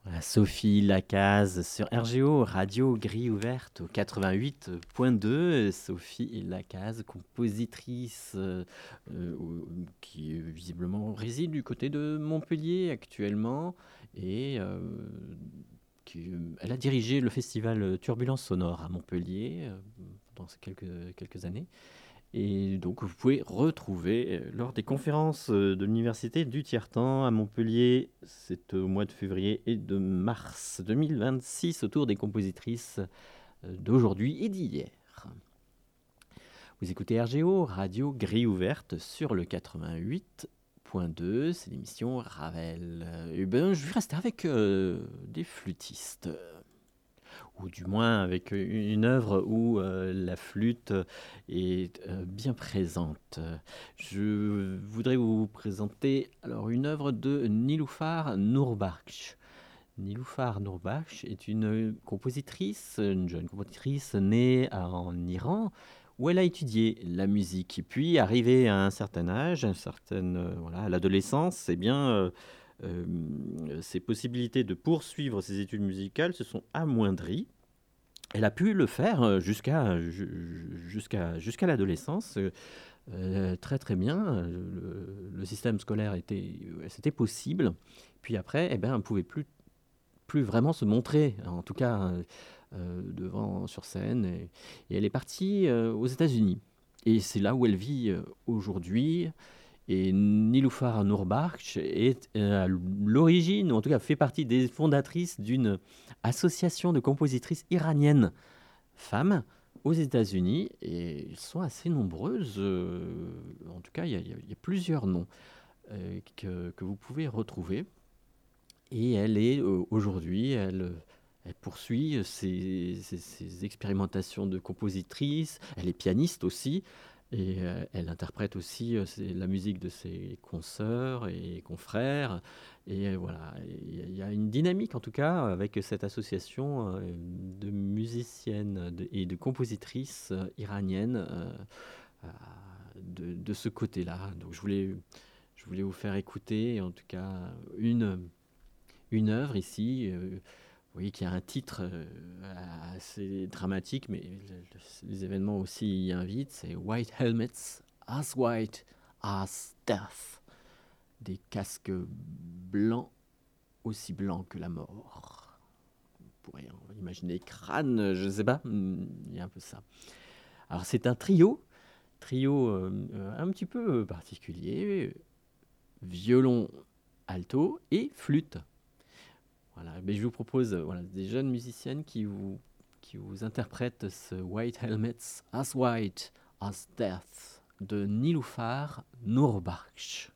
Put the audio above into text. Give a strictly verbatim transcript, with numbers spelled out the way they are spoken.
Voilà, Sophie Lacaze sur R G O, Radio Grille Ouverte au quatre-vingt-huit point deux. Sophie Lacaze, compositrice euh, euh, qui euh, visiblement réside du côté de Montpellier actuellement et euh, qui, euh, elle a dirigé le festival Turbulence Sonore à Montpellier euh, pendant ces quelques, quelques années. Et donc, vous pouvez retrouver euh, lors des conférences euh, de l'Université du Tiers-Temps à Montpellier, c'est au mois de février et de mars deux mille vingt-six, autour des compositrices euh, d'aujourd'hui et d'hier. Vous écoutez R G O, Radio Grille Ouverte sur le quatre-vingt-huit point deux, c'est l'émission Ravel. Et ben, je vais rester avec euh, des flûtistes. Ou du moins avec une œuvre où euh, la flûte est euh, bien présente. Je voudrais vous présenter alors une œuvre de Niloufar Nourbakhsh. Niloufar Nourbakhsh est une compositrice, une jeune compositrice née en Iran, où elle a étudié la musique. Et puis, arrivée à un certain âge, un certain, euh, voilà, à l'adolescence, eh bien, euh, euh, ses possibilités de poursuivre ses études musicales se sont amoindries. Elle a pu le faire jusqu'à jusqu'à jusqu'à l'adolescence, euh, très très bien. Le, le système scolaire était, c'était possible. Puis après, eh ben, elle ne pouvait plus, plus vraiment se montrer, en tout cas euh, devant sur scène. Et, et elle est partie euh, aux États-Unis. Et c'est là où elle vit euh, aujourd'hui. Et Niloufar Nourbakhsh est euh, à l'origine, ou en tout cas fait partie des fondatrices d'une association de compositrices iraniennes femmes aux États-Unis, et ils sont assez nombreuses. Euh, en tout cas, il y, y, y a plusieurs noms euh, que, que vous pouvez retrouver. Et elle est euh, aujourd'hui, elle, elle poursuit ses, ses, ses expérimentations de compositrice. Elle est pianiste aussi. Et euh, elle interprète aussi euh, la musique de ses consoeurs et confrères. Et euh, voilà, il y a une dynamique en tout cas avec cette association euh, de musiciennes de, et de compositrices euh, iraniennes euh, de, de ce côté-là. Donc je voulais, je voulais vous faire écouter en tout cas une, une œuvre ici. Euh, vous voyez qu'il y a un titre euh, assez dramatique, mais le, les événements aussi y invitent. C'est White Helmets, as white as death. Des casques blancs, aussi blancs que la mort. On pourrait imaginer crâne, je ne sais pas. Il y a un peu ça. Alors c'est un trio, trio euh, un petit peu particulier. Violon, alto et flûte. Voilà, mais je vous propose voilà, des jeunes musiciennes qui vous, qui vous interprètent ce White Helmets, As White as Death de Niloufar Nourbakhsh.